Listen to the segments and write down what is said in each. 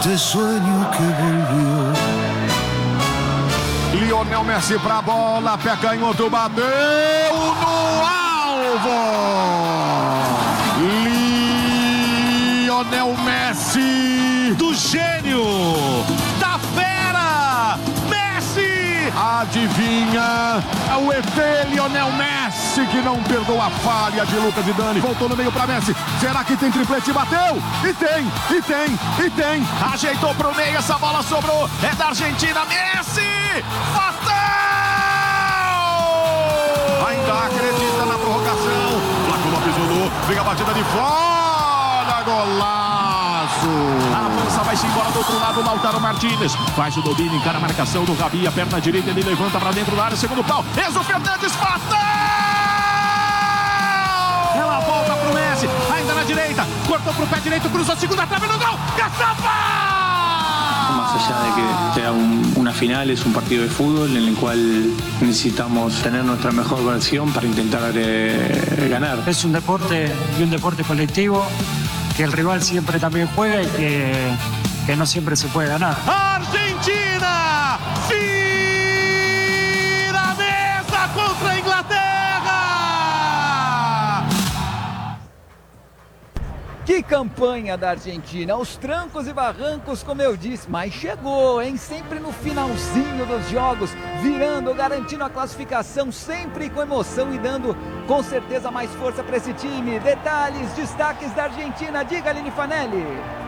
Te sueño que volvió. Lionel Messi pra bola, pé canhoto, bateu no alvo. Lionel Messi, do gênio, da fera, Messi, adivinha, é o ET Lionel Messi que não perdoa a falha de Lucas e Dani, voltou no meio pra Messi, será que tem triplete, bateu, e tem, ajeitou pro meio, essa bola sobrou, é da Argentina, Messi, bateu! Ainda acredita na prorrogação, Flaco Lopes rodou, vem a batida de fora, golaço! Avança, vai-se embora do outro lado, Lautaro Martínez, faz o domínio, encara a marcação do Gabi, a perna direita, ele levanta pra dentro da área, segundo pau, Enzo Fernandes, bateu! Ela volta pro Messi, ainda na direita, cortou pro pé direito, cruzou a segunda trave no gol, Caçapa! Más allá de que sea una final, es un partido de fútbol en el cual necesitamos tener nuestra mejor versión para intentar ganar. Es un deporte y un deporte colectivo, que el rival siempre también juega y que no siempre se puede ganar. Argentina vira a mesa contra a Inglaterra! Que campanha da Argentina, aos trancos e barrancos, como eu disse, mas chegou, hein? Sempre no finalzinho dos jogos, virando, garantindo a classificação, sempre com emoção e dando com certeza mais força para esse time. Detalhes, destaques da Argentina, diga, Aline Fanelli.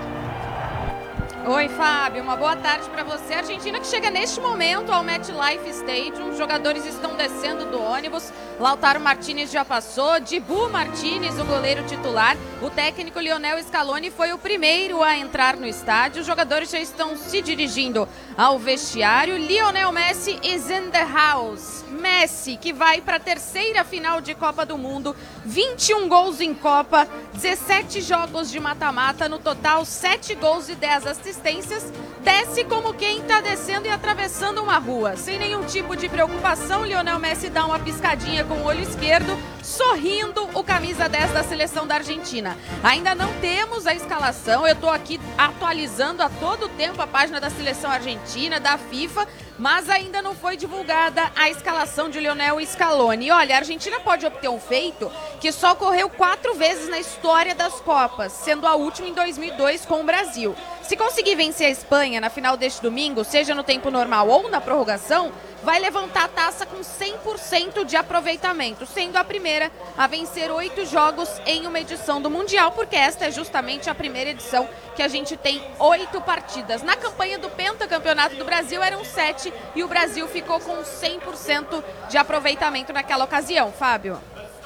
Oi, Fábio, uma boa tarde para você. A Argentina que chega neste momento ao MetLife Stadium, os jogadores estão descendo do ônibus, Lautaro Martínez já passou, Dibu Martínez, o goleiro titular, o técnico Lionel Scaloni foi o primeiro a entrar no estádio, os jogadores já estão se dirigindo ao vestiário. Lionel Messi is in the house. Messi, que vai para a terceira final de Copa do Mundo, 21 gols em Copa, 17 jogos de mata-mata, no total 7 gols e 10 assistências, desce como quem está descendo e atravessando uma rua. Sem nenhum tipo de preocupação, Lionel Messi dá uma piscadinha com o olho esquerdo, sorrindo, o camisa 10 da seleção da Argentina. Ainda não temos a escalação, eu estou aqui atualizando a todo tempo a página da seleção argentina, da FIFA, mas ainda não foi divulgada a escalação de Lionel Scaloni. E olha, a Argentina pode obter um feito que só ocorreu 4 vezes na história das Copas, sendo a última em 2002 com o Brasil. Se conseguir vencer a Espanha na final deste domingo, seja no tempo normal ou na prorrogação, vai levantar a taça com 100% de aproveitamento, sendo a primeira a vencer 8 jogos em uma edição do Mundial, porque esta é justamente a primeira edição que a gente tem 8 partidas. Na campanha do Pentacampeonato do Brasil eram 7 e o Brasil ficou com 100% de aproveitamento naquela ocasião, Fábio.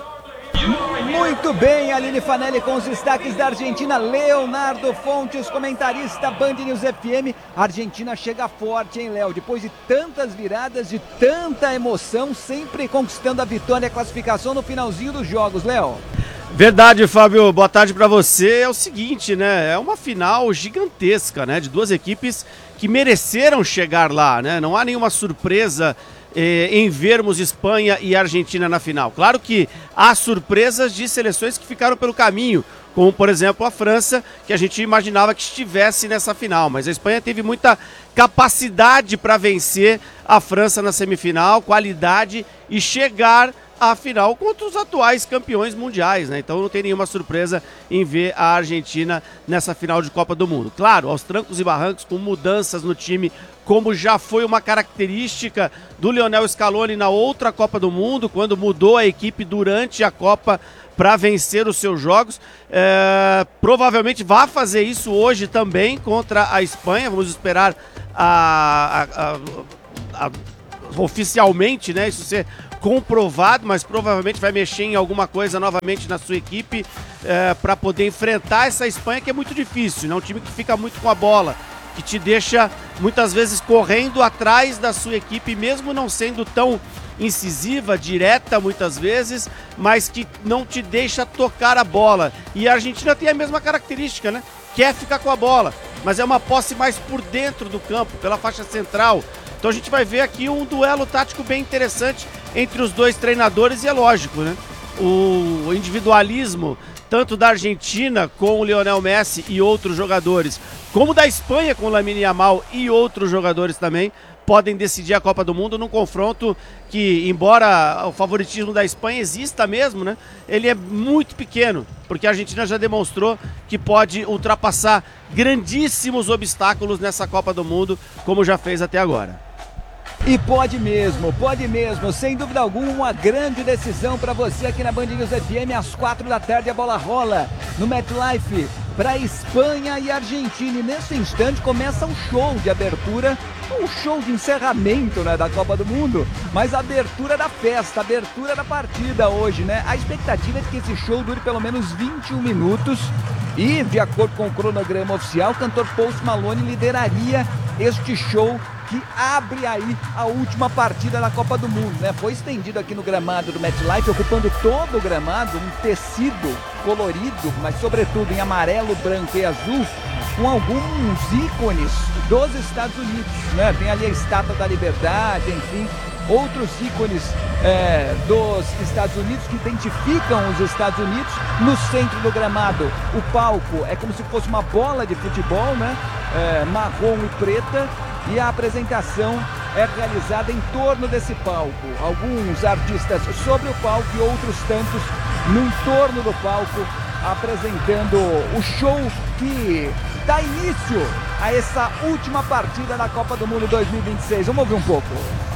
Muito bem, Aline Fanelli com os destaques da Argentina, Leonardo Fontes, comentarista Band News FM. A Argentina chega forte, hein, Léo? Depois de tantas viradas, de tanta emoção, sempre conquistando a vitória e a classificação no finalzinho dos jogos, Léo. Verdade, Fábio, boa tarde pra você. É o seguinte, né, é uma final gigantesca, né, de duas equipes que mereceram chegar lá, né, não há nenhuma surpresa em vermos Espanha e Argentina na final. Claro que há surpresas de seleções que ficaram pelo caminho, como por exemplo a França, que a gente imaginava que estivesse nessa final, mas a Espanha teve muita capacidade para vencer a França na semifinal, qualidade e chegar à final contra os atuais campeões mundiais, né? Então não tem nenhuma surpresa em ver a Argentina nessa final de Copa do Mundo. Claro, aos trancos e barrancos, com mudanças no time, como já foi uma característica do Lionel Scaloni na outra Copa do Mundo, quando mudou a equipe durante a Copa para vencer os seus jogos. Provavelmente vai fazer isso hoje também contra a Espanha. Vamos esperar oficialmente, né, isso ser comprovado, mas provavelmente vai mexer em alguma coisa novamente na sua equipe para poder enfrentar essa Espanha, que é muito difícil, né? Um time que fica muito com a bola, que te deixa muitas vezes correndo atrás da sua equipe, mesmo não sendo tão incisiva, direta muitas vezes, mas que não te deixa tocar a bola. E a Argentina tem a mesma característica, né? Quer ficar com a bola, mas é uma posse mais por dentro do campo, pela faixa central. Então a gente vai ver aqui um duelo tático bem interessante entre os dois treinadores e é lógico, né? O individualismo tanto da Argentina com o Lionel Messi e outros jogadores, como da Espanha com o Lamine Yamal e outros jogadores também, podem decidir a Copa do Mundo num confronto que, embora o favoritismo da Espanha exista mesmo, né, ele é muito pequeno, porque a Argentina já demonstrou que pode ultrapassar grandíssimos obstáculos nessa Copa do Mundo, como já fez até agora. E pode mesmo, sem dúvida alguma, uma grande decisão para você aqui na Band News FM, às 4 da tarde a bola rola no MetLife para Espanha e Argentina. E nesse instante começa um show de abertura, um show de encerramento, né, da Copa do Mundo, mas a abertura da festa, a abertura da partida hoje, né? A expectativa é de que esse show dure pelo menos 21 minutos e, de acordo com o cronograma oficial, o cantor Post Malone lideraria este show que abre aí a última partida da Copa do Mundo, né? Foi estendido aqui no gramado do MetLife, ocupando todo o gramado, um tecido colorido, mas sobretudo em amarelo, branco e azul, com alguns ícones dos Estados Unidos, né? Tem ali a Estátua da Liberdade, enfim, outros ícones dos Estados Unidos que identificam os Estados Unidos. No centro do gramado, o palco é como se fosse uma bola de futebol, né? Marrom e preta. E a apresentação é realizada em torno desse palco. Alguns artistas sobre o palco e outros tantos no entorno do palco, apresentando o show que dá início a essa última partida da Copa do Mundo 2026. Vamos ouvir um pouco.